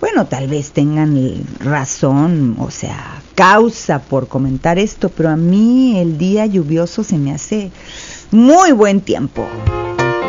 bueno, tal vez tengan razón, o sea, causa por comentar esto, pero a mí el día lluvioso se me hace muy buen tiempo.